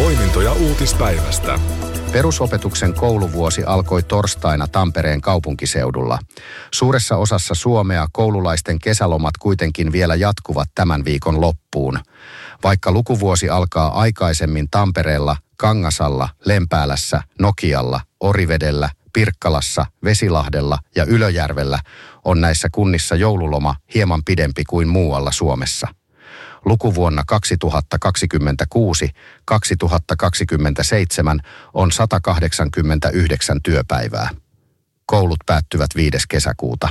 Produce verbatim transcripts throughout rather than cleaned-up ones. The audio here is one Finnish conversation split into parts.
Poimintoja uutispäivästä. Perusopetuksen kouluvuosi alkoi torstaina Tampereen kaupunkiseudulla. Suuressa osassa Suomea koululaisten kesälomat kuitenkin vielä jatkuvat tämän viikon loppuun. Vaikka lukuvuosi alkaa aikaisemmin Tampereella, Kangasalla, Lempäälässä, Nokialla, Orivedellä, Pirkkalassa, Vesilahdella ja Ylöjärvellä, on näissä kunnissa joululoma hieman pidempi kuin muualla Suomessa. Lukuvuonna kaksituhattakaksikymmentäkuusi kaksituhattakaksikymmentäseitsemän on sata kahdeksankymmentäyhdeksän työpäivää. Koulut päättyvät viides kesäkuuta.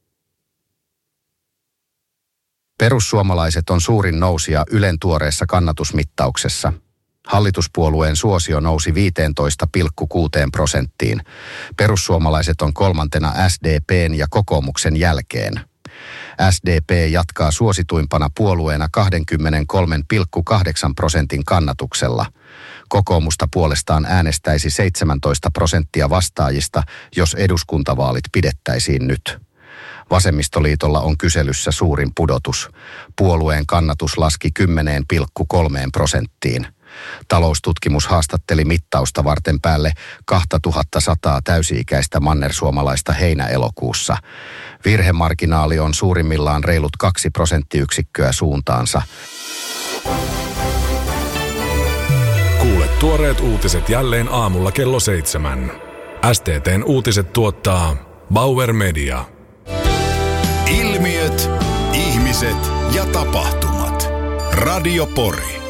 Perussuomalaiset on suurin nousija Ylen tuoreessa kannatusmittauksessa. Hallituspuolueen suosio nousi viisitoista pilkku kuusi prosenttiin. Perussuomalaiset on kolmantena S D P:n ja kokoomuksen jälkeen. S D P jatkaa suosituimpana puolueena kaksikymmentäkolme pilkku kahdeksan prosentin kannatuksella. Kokoomusta puolestaan äänestäisi seitsemäntoista prosenttia vastaajista, jos eduskuntavaalit pidettäisiin nyt. Vasemmistoliitolla on kyselyssä suurin pudotus. Puolueen kannatus laski kymmenen pilkku kolme prosenttiin. Taloustutkimus haastatteli mittausta varten päälle kaksituhattasata täysi-ikäistä mannersuomalaista heinä-elokuussa. Virhemarginaali on suurimmillaan reilut kaksi prosenttiyksikköä suuntaansa. Kuule tuoreet uutiset jälleen aamulla kello seitsemän. S T T:n uutiset tuottaa Bauer Media. Ilmiöt, ihmiset ja tapahtumat. Radio Pori.